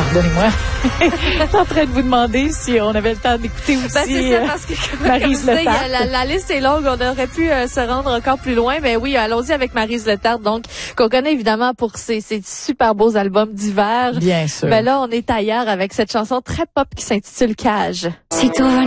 pardonnez-moi. Je suis en train de vous demander si on avait le temps d'écouter aussi c'est ça, parce que, Maryse comme Letarte. la liste est longue, on aurait pu se rendre encore plus loin, mais oui, allons-y avec Maryse Letarte, donc qu'on connaît évidemment pour ses super beaux albums d'hiver. Bien sûr. Ben là, on est ailleurs avec cette chanson très pop qui s'intitule Cage. Si tu